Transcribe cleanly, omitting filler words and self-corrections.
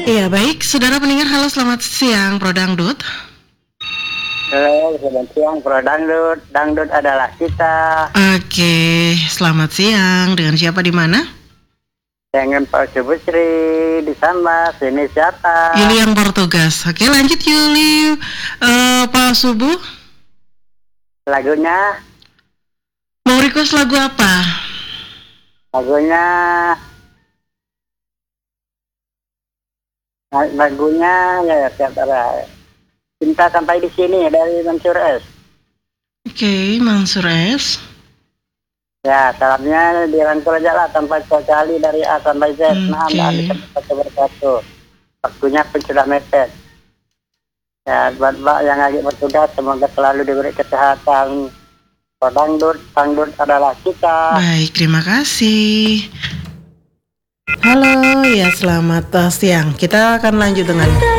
Iya, baik. Saudara pendengar, halo selamat siang, Pro Dangdut. Halo, selamat siang, Pro Dangdut. Dangdut adalah kita. Oke, selamat siang. Dengan siapa di mana? Dengan Pak Subusri di sana. Sini siapa? Yuli yang bertugas. Oke, lanjut Yuli. Pak Subuh, Lagunya, mau request lagu apa? lagunya, ya tiap arah. Cinta sampai di sini dari Mansur S. Oke, Mansur S. Ya, salamnya dirangkul aja lah tanpa sekali dari A sampai Z. Nah, Oke. satu persatu. Waktunya pun sudah mepet. Ya, buat Mbak yang lagi bertugas, semoga selalu diberi kesehatan. Pro Dangdut, Dangdut adalah kita. Baik, terima kasih. Halo, ya selamat siang. Kita akan lanjut dengan